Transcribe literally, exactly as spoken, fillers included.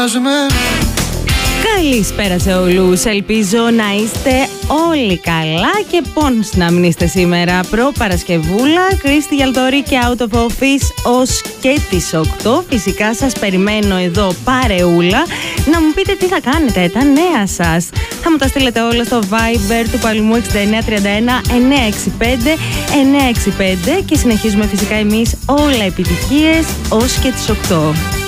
Καλησπέρα σε όλους. Ελπίζω να είστε όλοι καλά και πώς να μην είστε σήμερα. Προ-Παρασκευούλα, Κρίστη Γιαλτορή και Out of Office ως και τις οκτώ. Φυσικά σας περιμένω εδώ παρεούλα να μου πείτε τι θα κάνετε, τα νέα σας. Θα μου τα στείλετε όλα στο Viber του Παλμού έξι εννιά τρία ένα εννιά έξι πέντε εννιά έξι πέντε και συνεχίζουμε φυσικά εμείς όλα επιτυχίες ως και τις οκτώ.